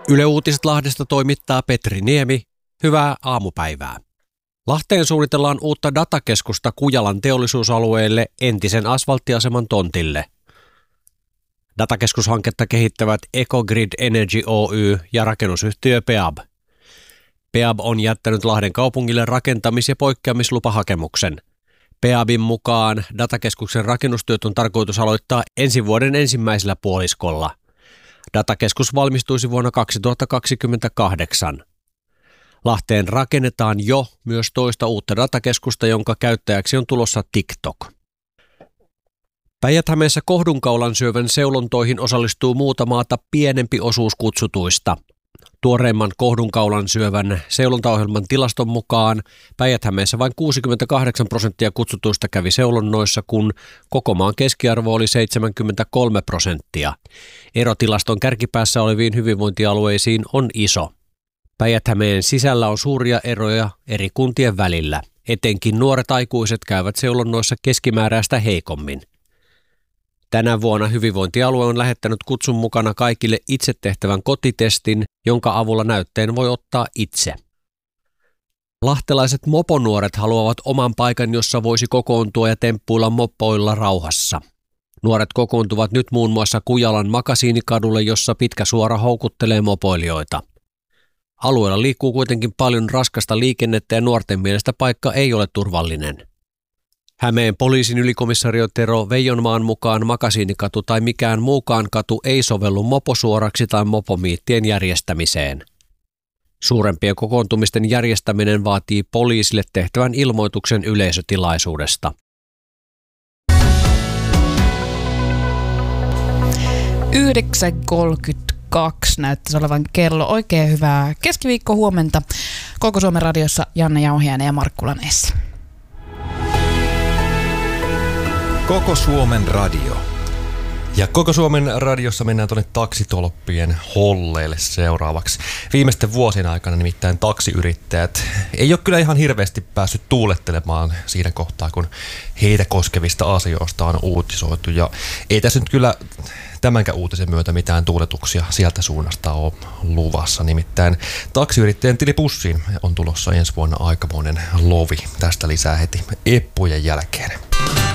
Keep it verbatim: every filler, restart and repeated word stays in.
Yle Uutiset Lahdesta toimittaa Petri Niemi. Hyvää aamupäivää. Lahteen suunnitellaan uutta datakeskusta Kujalan teollisuusalueelle entisen asfalttiaseman tontille. Datakeskushanketta kehittävät Ecogrid Energy Oy ja rakennusyhtiö Peab. Peab on jättänyt Lahden kaupungille rakentamis- ja poikkeamislupahakemuksen. Peabin mukaan datakeskuksen rakennustyöt on tarkoitus aloittaa ensi vuoden ensimmäisellä puoliskolla. Datakeskus valmistuisi vuonna kaksituhattakaksikymmentäkahdeksan. Lahteen rakennetaan jo myös toista uutta datakeskusta, jonka käyttäjäksi on tulossa TikTok. Päijät-Hämeessä kohdunkaulan syövän seulontoihin osallistuu muuta maata pienempi osuus kutsutuista. Tuoreimman kohdunkaulan syövän seulontaohjelman tilaston mukaan Päijät-Hämeessä vain kuusikymmentäkahdeksan prosenttia kutsutuista kävi seulonnoissa, kun koko maan keskiarvo oli seitsemänkymmentäkolme prosenttia. Ero tilaston kärkipäässä oleviin hyvinvointialueisiin on iso. Päijät-Hämeen sisällä on suuria eroja eri kuntien välillä. Etenkin nuoret aikuiset käyvät seulonnoissa keskimääräistä heikommin. Tänä vuonna hyvinvointialue on lähettänyt kutsun mukana kaikille itse tehtävän kotitestin, jonka avulla näytteen voi ottaa itse. Lahtelaiset moponuoret haluavat oman paikan, jossa voisi kokoontua ja temppuilla mopoilla rauhassa. Nuoret kokoontuvat nyt muun muassa Kujalan Makasiinikadulle, jossa pitkä suora houkuttelee mopoilijoita. Alueella liikkuu kuitenkin paljon raskasta liikennettä ja nuorten mielestä paikka ei ole turvallinen. Hämeen poliisin ylikomissario Tero Veijonmaan mukaan Makasiinikatu tai mikään muukaan katu ei sovellu moposuoraksi tai mopomiittien järjestämiseen. Suurempien kokoontumisten järjestäminen vaatii poliisille tehtävän ilmoituksen yleisötilaisuudesta. yhdeksän kolmekymmentäkaksi näyttäisi olevan kello. Oikein hyvää keskiviikko huomenta. Koko Suomen radiossa Janne Jauhiainen ja Markku Laneessa. Koko Suomen radio. Ja Koko Suomen radiossa mennään tuonne taksitolppien holleille seuraavaksi. Viimeisten vuosien aikana nimittäin taksiyrittäjät ei ole kyllä ihan hirveästi päässyt tuulettelemaan siinä kohtaa, kun heitä koskevista asioista on uutisoitu. Ja ei tässä nyt kyllä tämänkään uutisen myötä mitään tuuletuksia sieltä suunnasta ole luvassa. Nimittäin taksiyrittäjän tilipussiin on tulossa ensi vuonna aikamoinen lovi. Tästä lisää heti eppujen jälkeen.